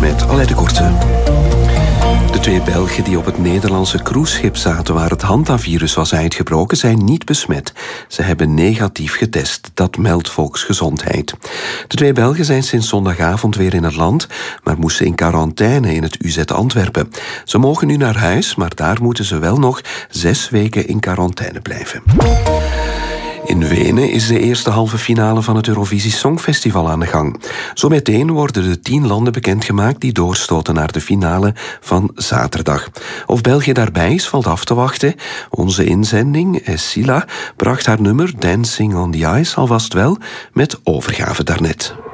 met Alain de Korte. De 2 Belgen die op het Nederlandse cruiseschip zaten waar het hantavirus was uitgebroken, zijn niet besmet. Ze hebben negatief getest, dat meldt Volksgezondheid. De 2 Belgen zijn sinds zondagavond weer in het land, maar moesten in quarantaine in het UZ Antwerpen. Ze mogen nu naar huis, maar daar moeten ze wel nog 6 weken in quarantaine blijven. In Wenen is de eerste halve finale van het Eurovisie Songfestival aan de gang. Zometeen worden de 10 landen bekendgemaakt die doorstoten naar de finale van zaterdag. Of België daarbij is, valt af te wachten. Onze inzending, Sila, bracht haar nummer Dancing on the Ice alvast wel met overgave daarnet.